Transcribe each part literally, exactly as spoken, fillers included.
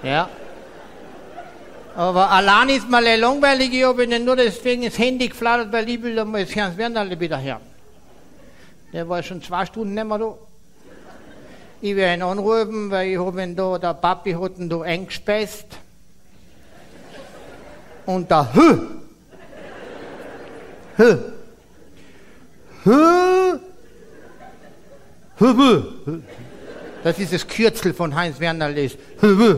Ja. Aber allein ist mir leid langweilig, ich habe Ihnen nur deswegen das Handy geflattert, weil ich will einmal das Herrn Wernerle wieder hören. Der war schon zwei Stunden nicht mehr da. Ich werde ihn anrufen, weil ich habe ihn da, der Papi hat ihn da eingespeist. Und da, hö, hö, hö, hö, hö. Das ist das Kürzel von Heinz Wernerle. Hö, hö.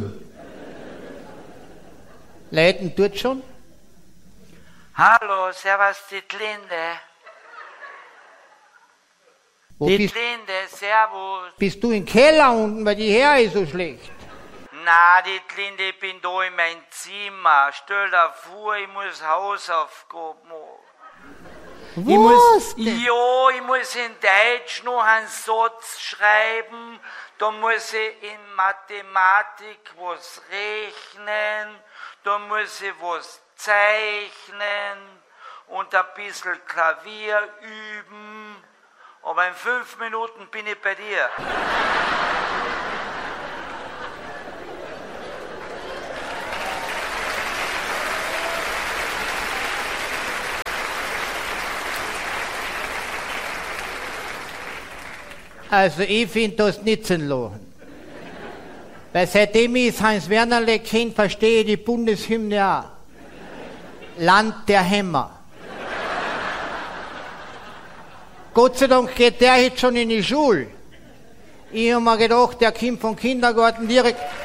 Leiten tut schon? Hallo, servus, die Linde. Wo die bist, Linde, servus. bist du im Keller unten, weil die Her ist so schlecht? Na, die Linde, ich bin da in mein Zimmer. Stell dir vor, ich muss Hausaufgaben machen. Was Ich muss, denn? ja, ich muss in Deutsch noch einen Satz schreiben. Da muss ich in Mathematik was rechnen. Da muss ich was zeichnen und ein bisschen Klavier üben. Aber in fünf Minuten bin ich bei dir. Also ich finde das nicht zu lachen. Weil seitdem ich Heinz Wernerle kenne, verstehe ich die Bundeshymne auch. Land der Hämmer. Gott sei Dank geht der jetzt schon in die Schule. Ich habe mir gedacht, der kommt vom Kindergarten direkt...